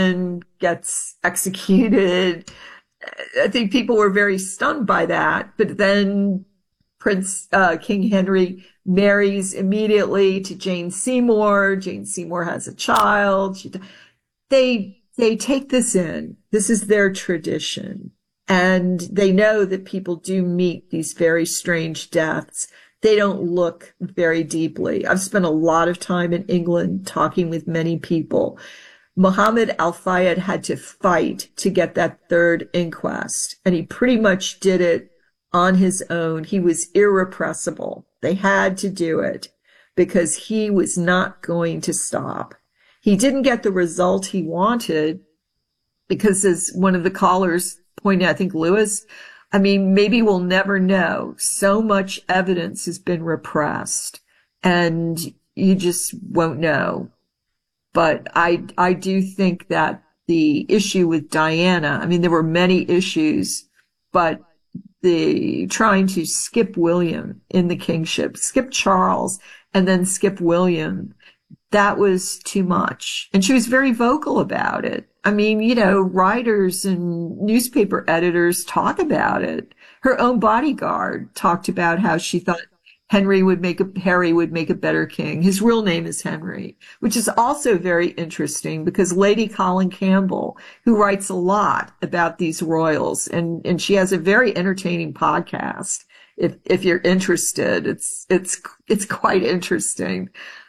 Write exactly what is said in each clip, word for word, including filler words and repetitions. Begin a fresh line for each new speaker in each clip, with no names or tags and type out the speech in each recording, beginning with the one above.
William gets executed. I think people were very stunned by that. But then Prince uh, King Henry marries immediately to Jane Seymour. Jane Seymour has a child. She, they they take this in. This is their tradition. And they know that people do meet these very strange deaths. They don't look very deeply. I've spent a lot of time in England talking with many people. Muhammad al-Fayed had to fight to get that third inquest, and he pretty much did it on his own. He was irrepressible. They had to do it because he was not going to stop. He didn't get the result he wanted because, as one of the callers pointed out, I think Lewis, I mean, maybe we'll never know. So much evidence has been repressed, and you just won't know. But I, I do think that the issue with Diana, I mean, there were many issues, but the trying to skip William in the kingship, skip Charles, and then skip William, that was too much. And she was very vocal about it. I mean, you know, writers and newspaper editors talk about it. Her own bodyguard talked about how she thought Henry would make a, Harry would make a better king. His real name is Henry, which is also very interesting because Lady Colin Campbell, who writes a lot about these royals, and, and she has a very entertaining podcast. If, if you're interested, it's, it's, it's quite interesting.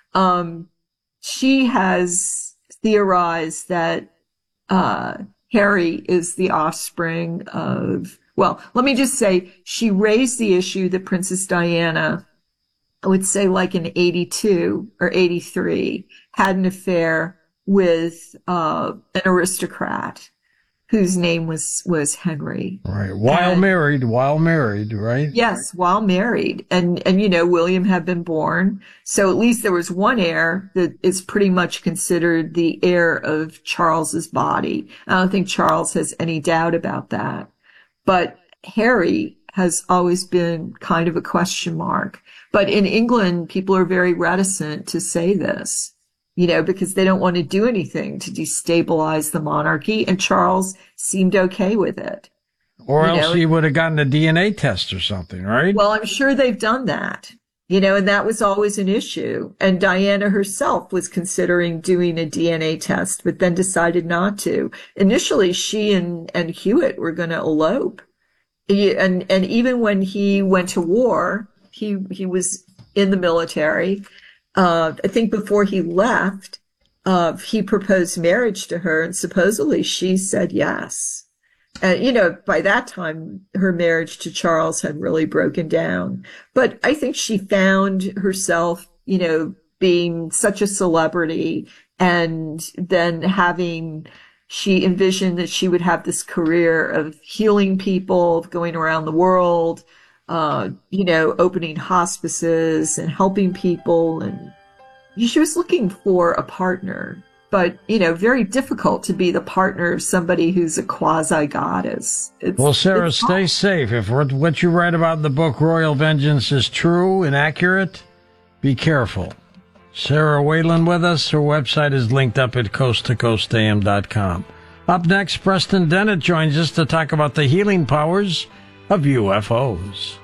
Um, she has theorized that, uh, Harry is the offspring of, well, let me just say, she raised the issue that Princess Diana, I would say like in eighty-two or eighty-three, had an affair with uh, an aristocrat whose name was, was Henry.
Right. While and, married, while married, right?
Yes, while married. And, and, you know, William had been born. So at least there was one heir that is pretty much considered the heir of Charles's body. I don't think Charles has any doubt about that. But Harry has always been kind of a question mark. But in England, people are very reticent to say this, you know, because they don't want to do anything to destabilize the monarchy. And Charles seemed okay with it.
Or else he would have gotten a D N A test or something, right?
Well, I'm sure they've done that, you know, and that was always an issue. And Diana herself was considering doing a D N A test, but then decided not to. Initially, she and, and Hewitt were going to elope. He, and, and even when he went to war, he, he was in the military. Uh, I think before he left, uh, he proposed marriage to her, and supposedly she said yes. And, you know, by that time, her marriage to Charles had really broken down. But I think she found herself, you know, being such a celebrity, and then having, she envisioned that she would have this career of healing people, of going around the world, uh, you know, opening hospices and helping people. And she was looking for a partner, but, you know, very difficult to be the partner of somebody who's a quasi-goddess. It's,
well, Sarah, stay hard. safe. If what you write about in the book Royal Vengeance is true and accurate, be careful. Sarah Whalen with us. Her website is linked up at coast to coast a m dot com. Up next, Preston Dennett joins us to talk about the healing powers of U F Os.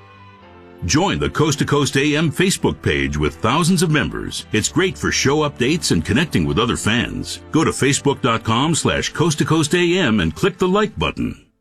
Join the Coast to Coast A M Facebook page with thousands of members. It's great for show updates and connecting with other fans. Go to facebook dot com slash coast to coast A M and click the like button.